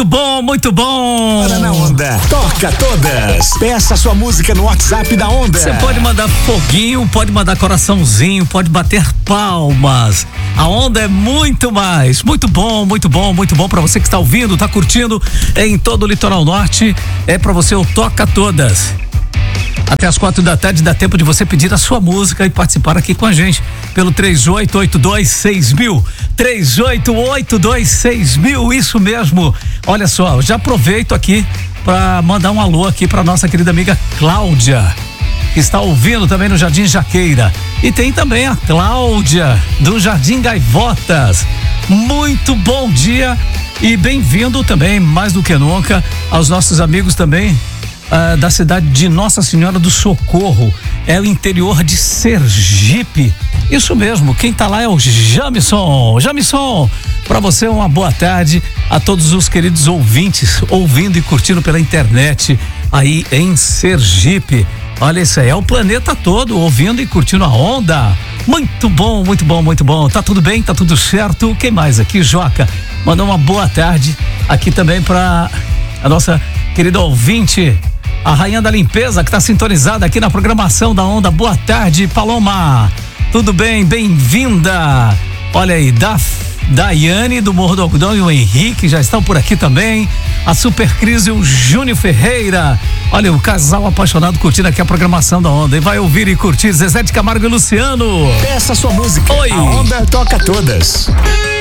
Muito bom, muito bom. Para na Onda, toca todas. Peça sua música no WhatsApp da Onda. Você pode mandar foguinho, pode mandar coraçãozinho, pode bater palmas. A Onda é muito mais. Muito bom, muito bom, muito bom. Para você que está ouvindo, está curtindo em todo o Litoral Norte, é para você o Toca Todas. Até as 4 da tarde dá tempo de você pedir a sua música e participar aqui com a gente pelo 38826000. 38826000, isso mesmo. Olha só, eu já aproveito aqui para mandar um alô aqui para nossa querida amiga Cláudia, que está ouvindo também no Jardim Jaqueira. E tem também a Cláudia do Jardim Gaivotas. Muito bom dia e bem-vindo também, mais do que nunca, aos nossos amigos também da cidade de Nossa Senhora do Socorro, é o interior de Sergipe. Isso mesmo, quem tá lá é o Jamison. Jamison, para você uma boa tarde a todos os queridos ouvintes ouvindo e curtindo pela internet aí em Sergipe. Olha, isso aí é o planeta todo ouvindo e curtindo a Onda. Muito bom, muito bom, muito bom. Tá tudo bem, tá tudo certo. Quem mais aqui? Joca, mandou uma boa tarde aqui também para a nossa querida ouvinte, a rainha da limpeza, que está sintonizada aqui na programação da Onda. Boa tarde, Paloma. Tudo bem? Bem-vinda. Olha aí, Daiane do Morro do Algodão e o Henrique já estão por aqui também. A Super Cris e o Júnior Ferreira. Olha, o casal apaixonado curtindo aqui a programação da Onda. E vai ouvir e curtir Zezé de Camargo e Luciano. Peça sua música. Oi. A Onda toca todas.